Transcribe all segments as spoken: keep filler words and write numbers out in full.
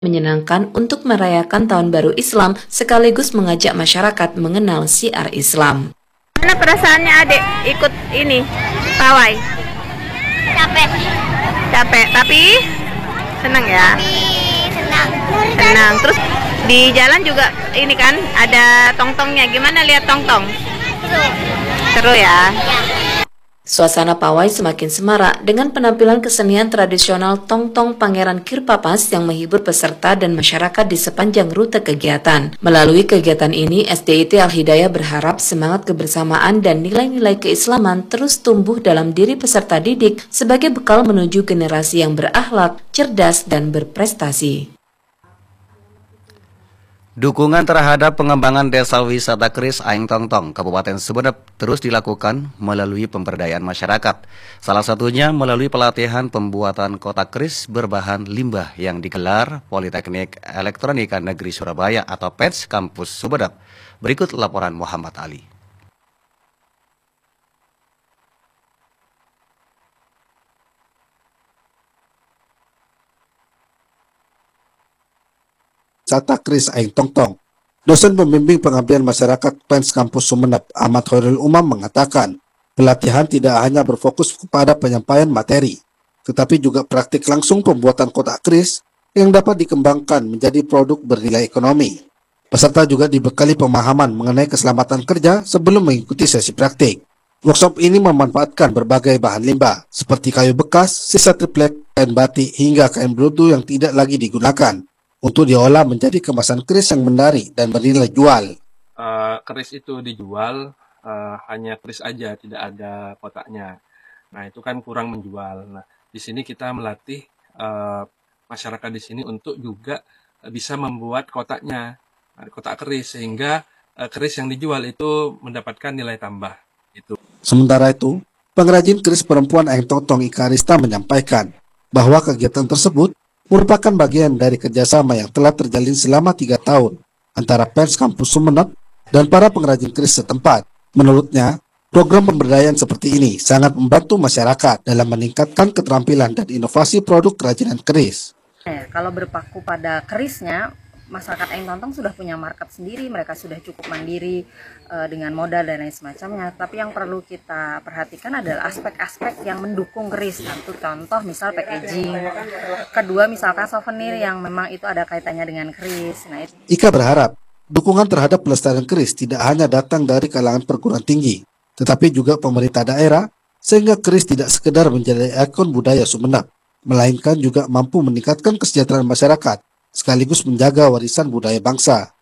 menyenangkan untuk merayakan Tahun Baru Islam sekaligus mengajak masyarakat mengenal syiar Islam. Mana perasaannya adik ikut ini pawai? Capek. Capek, tapi senang ya? Tapi senang. Senang. Terus di jalan juga ini kan ada tong-tongnya. Gimana lihat tong-tong? Seru. Seru ya? Ya. Suasana pawai semakin semarak dengan penampilan kesenian tradisional Tong-Tong Pangeran Kirpapas yang menghibur peserta dan masyarakat di sepanjang rute kegiatan. Melalui kegiatan ini, S D I T Al-Hidayah berharap semangat kebersamaan dan nilai-nilai keislaman terus tumbuh dalam diri peserta didik sebagai bekal menuju generasi yang berakhlak, cerdas, dan berprestasi. Dukungan terhadap pengembangan desa wisata keris Aing Tong-Tong, Kabupaten Sumeneb terus dilakukan melalui pemberdayaan masyarakat. Salah satunya melalui pelatihan pembuatan kotak keris berbahan limbah yang digelar Politeknik Elektronika Negeri Surabaya atau P E T S Kampus Sumeneb. Berikut laporan Muhammad Ali. Wisata keris Aing Tong-Tong. Dosen pembimbing pengabdian masyarakat P E N S Kampus Sumeneb, Ahmad Khairul Umam mengatakan, pelatihan tidak hanya berfokus kepada penyampaian materi, tetapi juga praktik langsung pembuatan kotak keris yang dapat dikembangkan menjadi produk bernilai ekonomi. Peserta juga dibekali pemahaman mengenai keselamatan kerja sebelum mengikuti sesi praktik. Workshop ini memanfaatkan berbagai bahan limbah, seperti kayu bekas, sisa triplek, kain batik, hingga kain berudu yang tidak lagi digunakan, untuk diolah menjadi kemasan keris yang menarik dan bernilai jual. Uh, keris itu dijual uh, hanya keris aja, tidak ada kotaknya. Nah itu kan kurang menjual. Nah di sini kita melatih uh, masyarakat di sini untuk juga bisa membuat kotaknya, kotak keris, sehingga uh, keris yang dijual itu mendapatkan nilai tambah. Itu. Sementara itu, pengrajin keris perempuan Aing Tong-Tong Ika Arista menyampaikan bahwa kegiatan tersebut merupakan bagian dari kerjasama yang telah terjalin selama tiga tahun antara P E N S Kampus Sumeneb dan para pengrajin keris setempat. Menurutnya, program pemberdayaan seperti ini sangat membantu masyarakat dalam meningkatkan keterampilan dan inovasi produk kerajinan keris. Eh, kalau berpaku pada kerisnya, masyarakat Aing Tong-Tong sudah punya market sendiri, mereka sudah cukup mandiri uh, dengan modal dan lain semacamnya. Tapi yang perlu kita perhatikan adalah aspek-aspek yang mendukung keris. Satu contoh misal packaging, kedua misalkan souvenir yang memang itu ada kaitannya dengan keris. Nah, itu. Ika berharap dukungan terhadap pelestarian keris tidak hanya datang dari kalangan perguruan tinggi, tetapi juga pemerintah daerah, sehingga keris tidak sekedar menjadi ikon budaya Sumeneb, melainkan juga mampu meningkatkan kesejahteraan masyarakat sekaligus menjaga warisan budaya bangsa.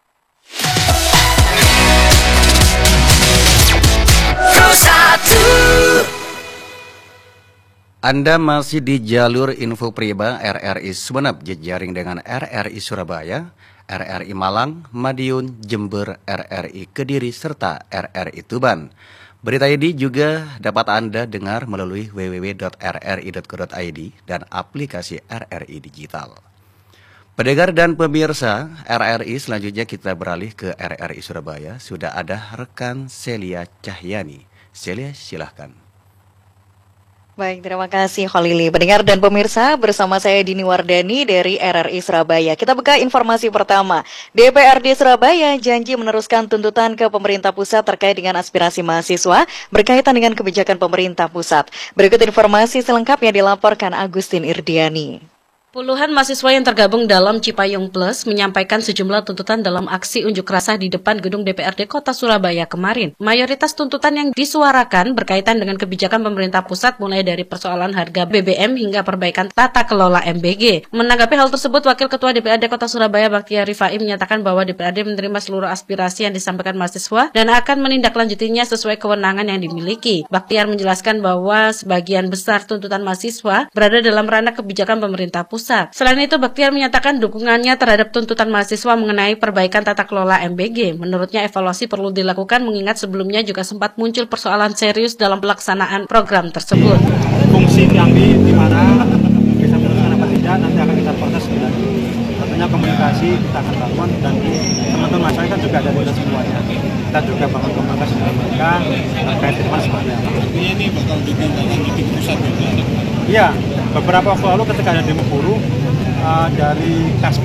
Anda masih di jalur info Priba R R I Sumeneb, jejaring dengan R R I Surabaya, R R I Malang, Madiun, Jember, R R I Kediri, serta R R I Tuban. Berita ini juga dapat Anda dengar melalui w w w titik r r i titik co titik i d dan aplikasi R R I Digital. Pendengar dan pemirsa R R I, selanjutnya kita beralih ke R R I Surabaya. Sudah ada rekan Celia Cahyani. Celia, silahkan. Baik, terima kasih Khalili. Pendengar dan pemirsa, bersama saya Dini Wardani dari R R I Surabaya. Kita buka informasi pertama. D P R D Surabaya janji meneruskan tuntutan ke pemerintah pusat terkait dengan aspirasi mahasiswa berkaitan dengan kebijakan pemerintah pusat. Berikut informasi selengkapnya dilaporkan Agustin Irdiani. Puluhan mahasiswa yang tergabung dalam Cipayung Plus menyampaikan sejumlah tuntutan dalam aksi unjuk rasa di depan gedung D P R D Kota Surabaya kemarin. Mayoritas tuntutan yang disuarakan berkaitan dengan kebijakan pemerintah pusat mulai dari persoalan harga B B M hingga perbaikan tata kelola M B G. Menanggapi hal tersebut, Wakil Ketua D P R D Kota Surabaya Baktiar Rifai menyatakan bahwa D P R D menerima seluruh aspirasi yang disampaikan mahasiswa dan akan menindaklanjutinya sesuai kewenangan yang dimiliki. Baktiar menjelaskan bahwa sebagian besar tuntutan mahasiswa berada dalam ranah kebijakan pemerintah pusat. Selain itu, Baktiar menyatakan dukungannya terhadap tuntutan mahasiswa mengenai perbaikan tata kelola M B G. Menurutnya, evaluasi perlu dilakukan mengingat sebelumnya juga sempat muncul persoalan serius dalam pelaksanaan program tersebut. Fungsi kami di mana bisa meneruskan apa tidak nanti akan kita proses lagi. Tentunya komunikasi kita akan bangun dan teman-teman masyarakat juga ada di semuanya. Kita juga bangun komunikasi dengan mereka terkait dengan semuanya. Ini bakal ditindaklanjuti pusat juga. Iya, beberapa waktu lalu ketika ada demo buruh, uh, dari kas